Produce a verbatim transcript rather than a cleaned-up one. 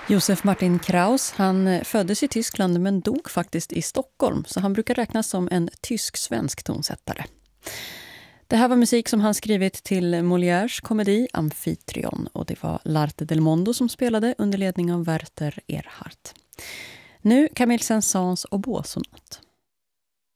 Josef Martin Kraus, han föddes i Tyskland men dog faktiskt i Stockholm, så han brukar räknas som en tysk-svensk tonsättare. Det här var musik som han skrivit till Molières komedi Amphitryon, och det var L'Arte del Mondo som spelade under ledning av Werther Erhardt. Nu Camille Saint-Saëns oboesonat.